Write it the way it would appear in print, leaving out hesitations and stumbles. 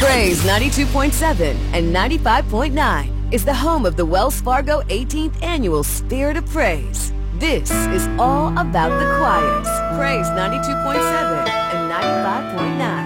Praise 92.7 and 95.9 is the home of the Wells Fargo 18th Annual Spirit of Praise. This is all about the choirs. Praise 92.7 and 95.9.